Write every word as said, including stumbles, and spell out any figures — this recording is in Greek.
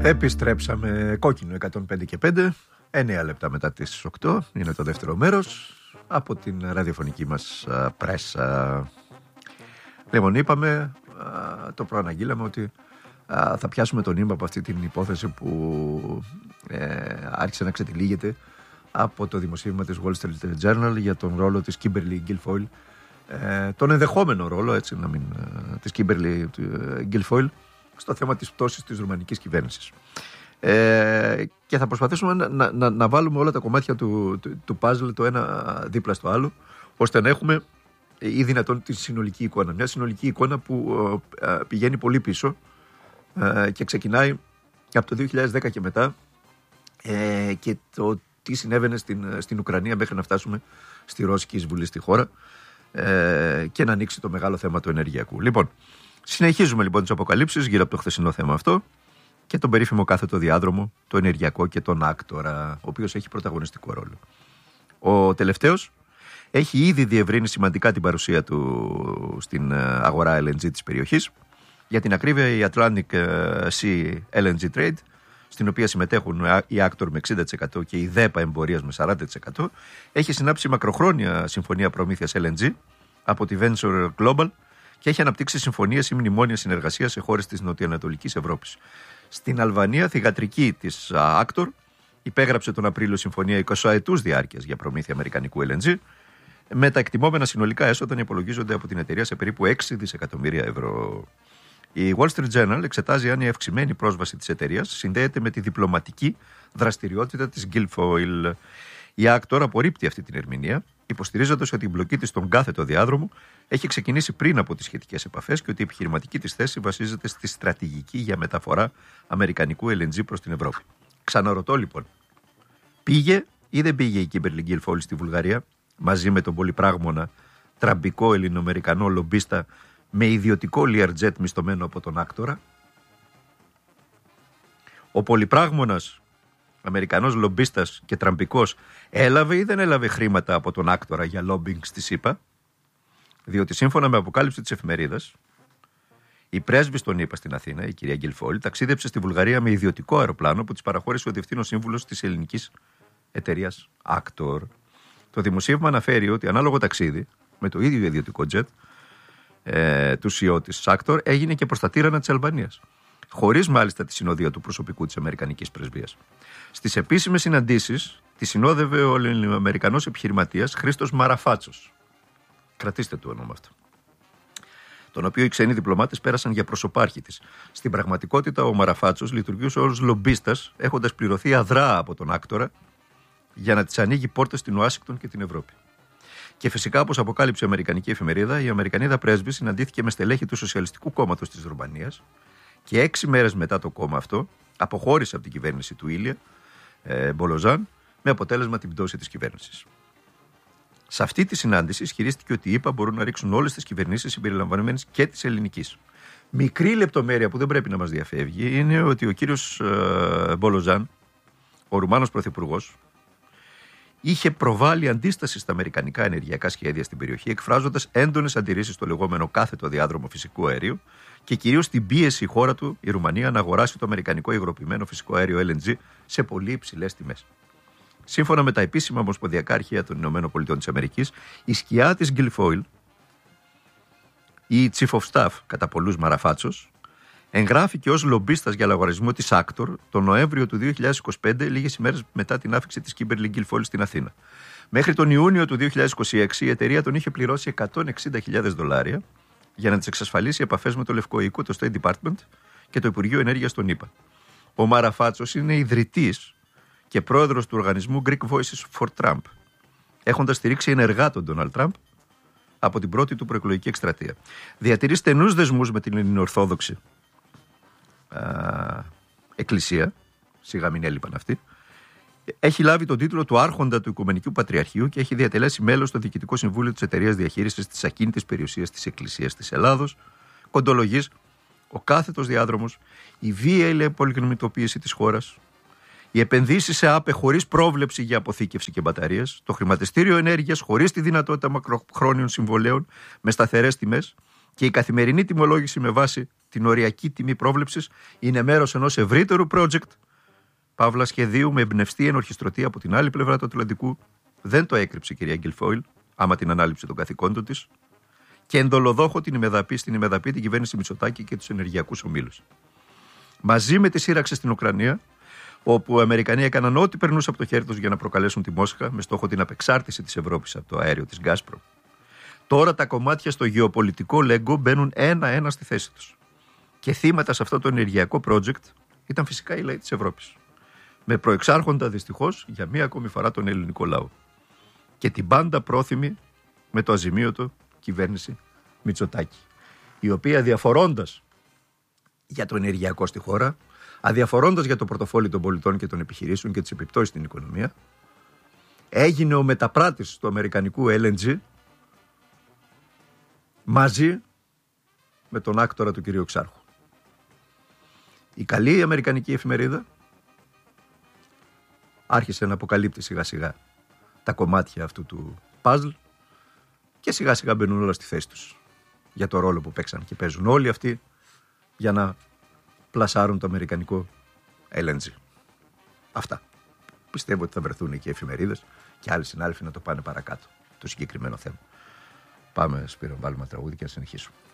Επιστρέψαμε, κόκκινο εκατόν πέντε και πέντε, εννέα λεπτά μετά τις οκτώ, είναι το δεύτερο μέρος από την ραδιοφωνική μας α, πρέσα. Λοιπόν, είπαμε, α, το προαναγγείλαμε ότι α, θα πιάσουμε τον ύμα από αυτή την υπόθεση που ε, άρχισε να ξετυλίγεται από το δημοσίευμα της Wall Street Journal για τον ρόλο της Kimberly Guilfoyle, ε, τον ενδεχόμενο ρόλο, έτσι να μην, ε, της Kimberly Guilfoyle στο θέμα της πτώσης της ρουμανικής κυβέρνησης. Ε, και θα προσπαθήσουμε να, να, να, να βάλουμε όλα τα κομμάτια του, του, του puzzle το ένα δίπλα στο άλλο, ώστε να έχουμε ή δυνατόν τη συνολική εικόνα. Μια συνολική εικόνα που ε, πηγαίνει πολύ πίσω ε, και ξεκινάει από το δύο χιλιάδες δέκα και μετά ε, και το τι συνέβαινε στην, στην Ουκρανία μέχρι να φτάσουμε στη Ρώσικη εισβολή στη χώρα ε, και να ανοίξει το μεγάλο θέμα του ενεργειακού. Λοιπόν, συνεχίζουμε λοιπόν τις αποκαλύψεις γύρω από το χθεσινό θέμα αυτό και τον περίφημο κάθετο διάδρομο, το ενεργειακό και τον άκτορα, ο οποίος έχει πρωταγωνιστικό ρόλο. Ο τελευταίος έχει ήδη διευρύνει σημαντικά την παρουσία του στην αγορά ελ εν τζι της περιοχής. Για την ακρίβεια, η Atlantic Sea ελ εν τζι Trade, στην οποία συμμετέχουν οι Actor με εξήντα τοις εκατό και η ΔΕΠΑ Εμπορίας με σαράντα τοις εκατό, έχει συνάψει μακροχρόνια συμφωνία προμήθειας ελ εν τζι από τη Venture Global και έχει αναπτύξει συμφωνίες ή μνημόνια συνεργασίας σε χώρες της νοτιοανατολικής Ευρώπης. Στην Αλβανία, θυγατρική της Actor υπέγραψε τον Απρίλιο συμφωνία εικοσαετούς διάρκειας για προμήθεια αμερικανικού ελ εν τζι, με τα εκτιμόμενα συνολικά έσοδα να υπολογίζονται από την εταιρεία σε περίπου έξι δισεκατομμύρια ευρώ. Η Wall Street Journal εξετάζει αν η αυξημένη πρόσβαση της εταιρείας συνδέεται με τη διπλωματική δραστηριότητα της Guilfoyle. Η Actor απορρίπτει αυτή την ερμηνεία, υποστηρίζοντας ότι η μπλοκή της στον κάθετο διάδρομο έχει ξεκινήσει πριν από τις σχετικές επαφές και ότι η επιχειρηματική της θέση βασίζεται στη στρατηγική για μεταφορά αμερικανικού ελ εν τζι προς την Ευρώπη. Ξαναρωτώ λοιπόν, πήγε ή δεν πήγε η Kimberly Guilfoyle στη Βουλγαρία μαζί με τον πολυπράγμονα τραμπικό ελληνοαμερικανό λομπίστα με ιδιωτικό Learjet μισθωμένο από τον άκτορα? Ο πολυπράγμονας Αμερικανός λομπίστας και τραμπικός έλαβε ή δεν έλαβε χρήματα από τον άκτορα για lobbying στη ΣΥΠΑ? Διότι σύμφωνα με αποκάλυψη της εφημερίδας, η πρέσβης των ΗΠΑ στην Αθήνα, η κυρία Guilfoyle, ταξίδεψε στη Βουλγαρία με ιδιωτικό αεροπλάνο που της παραχώρησε ο διευθύνων σύμβουλος της ελληνικής εταιρείας Actor. Το δημοσίευμα αναφέρει ότι ανάλογο ταξίδι με το ίδιο ιδιωτικό jet ε, του σι ι ο της Actor έγινε και προς τα τύρανα της Αλβανίας, χωρίς μάλιστα τη συνοδεία του προσωπικού της Αμερικανικής πρεσβείας. Στις επίσημες συναντήσεις τη συνόδευε ο Ελληνοαμερικανός επιχειρηματίας Χρήστος Μαραφάτσος. Κρατήστε το όνομα αυτό. Τον οποίο οι ξένοι διπλωμάτες πέρασαν για προσωπάρχη της. Στην πραγματικότητα, ο Μαραφάτσος λειτουργούσε ως λομπίστας, έχοντας πληρωθεί αδρά από τον άκτορα για να της ανοίγει πόρτες στην Ουάσιγκτον και την Ευρώπη. Και φυσικά, όπως αποκάλυψε η Αμερικανική εφημερίδα, η Αμερικανίδα πρέσβη συναντήθηκε με στελέχη του Σοσιαλιστικού Κόμματος της Ρουμανίας και έξι μέρες μετά το κόμμα αυτό αποχώρησε από την κυβέρνηση του Ήλια ε, Μπολοζάν, με αποτέλεσμα την πτώση της κυβέρνησης. Σε αυτή τη συνάντηση ισχυρίστηκε ότι οι ΗΠΑ μπορούν να ρίξουν όλες τις κυβερνήσεις συμπεριλαμβανομένης και της ελληνικής. Μικρή λεπτομέρεια που δεν πρέπει να μας διαφεύγει είναι ότι ο κύριος ε, Μπολοζάν, ο Ρουμάνος πρωθυπουργός, είχε προβάλει αντίσταση στα αμερικανικά ενεργειακά σχέδια στην περιοχή, εκφράζοντας έντονες αντιρρήσεις στο λεγόμενο κάθετο διάδρομο φυσικού αερίου και κυρίως την πίεση η χώρα του, η Ρουμανία, να αγοράσει το αμερικανικό υγροποιημένο φυσικό αέριο ελ εν τζι σε πολύ υψηλές τιμές. Σύμφωνα με τα επίσημα ομοσπονδιακά αρχεία των ΗΠΑ, η σκιά της Guilfoyle, η Chief of Staff κατά πολλούς Μαραφάτσος, εγγράφηκε ως λομπίστας για λογαριασμό της Actor τον Νοέμβριο του δύο χιλιάδες είκοσι πέντε, λίγες ημέρες μετά την άφιξη της Kimberly Guilfoyle στην Αθήνα. Μέχρι τον Ιούνιο του δύο χιλιάδες είκοσι έξι η εταιρεία τον είχε πληρώσει εκατόν εξήντα χιλιάδες δολάρια για να της εξασφαλίσει επαφές με το Λευκό Οίκο, το State Department και το Υπουργείο Ενέργειας των ΗΠΑ. Ο Μαραφάτσος είναι ιδρυτής και πρόεδρος του οργανισμού Greek Voices for Trump, έχοντας στηρίξει ενεργά τον Ντόναλντ Τραμπ από την πρώτη του προεκλογική εκστρατεία. Διατηρεί στενούς δεσμούς με την ελληνοορθόδοξη α, εκκλησία, σιγά μην έλειπαν αυτοί. Έχει λάβει τον τίτλο του Άρχοντα του Οικουμενικού Πατριαρχείου και έχει διατελέσει μέλος στο Διοικητικό Συμβούλιο της Εταιρείας Διαχείρισης της Ακίνητης Περιουσίας της Εκκλησίας της Ελλάδος. Κοντολογής, ο κάθετος διάδρομος, η βίαιη πολυκινητοποίηση της χώρας, οι επενδύσεις σε ΑΠΕ χωρίς πρόβλεψη για αποθήκευση και μπαταρίες, το χρηματιστήριο ενέργειας χωρίς τη δυνατότητα μακροχρόνιων συμβολέων με σταθερές τιμές και η καθημερινή τιμολόγηση με βάση την οριακή τιμή πρόβλεψης είναι μέρος ενός ευρύτερου project, παύλα σχεδίου με εμπνευστή ενορχιστρωτή από την άλλη πλευρά του Ατλαντικού. Δεν το έκρυψε η κυρία Γκιλφόιλ, άμα την ανάληψε των καθηκόντων της, και εντολοδόχο την ημεδαπή, στην ημεδαπή την κυβέρνηση Μητσοτάκη και τους ενεργειακούς ομίλους. Μαζί με τη σύραξη στην Ουκρανία, όπου οι Αμερικανοί έκαναν ό,τι περνούσε από το χέρι τους για να προκαλέσουν τη Μόσχα με στόχο την απεξάρτηση της Ευρώπης από το αέριο της Γκάσπρο. Τώρα τα κομμάτια στο γεωπολιτικό λέγκο μπαίνουν ένα-ένα στη θέση τους. Και θύματα σε αυτό το ενεργειακό project ήταν φυσικά οι λαοί της Ευρώπης. Με προεξάρχοντα δυστυχώς για μία ακόμη φορά τον ελληνικό λαό. Και την πάντα πρόθυμη με το αζημίωτο κυβέρνηση Μητσοτάκη, η οποία διαφορώντας για το ενεργειακό στη χώρα, αδιαφορώντας για το πορτοφόλι των πολιτών και των επιχειρήσεων και τις επιπτώσεις στην οικονομία, έγινε ο μεταπράτης του αμερικανικού ελ εν τζι μαζί με τον άκτορα του κυρίου Εξάρχου. Η καλή αμερικανική εφημερίδα άρχισε να αποκαλύπτει σιγά σιγά τα κομμάτια αυτού του παζλ και σιγά σιγά μπαίνουν όλα στη θέση τους για το ρόλο που παίξαν και παίζουν όλοι αυτοί για να πλασάρουν το αμερικανικό ελ εν τζι. Αυτά. Πιστεύω ότι θα βρεθούν και οι εφημερίδες και άλλοι συνάδελφοι να το πάνε παρακάτω το συγκεκριμένο θέμα. Πάμε, Σπύρο, βάλουμε τραγούδι και να συνεχίσουμε.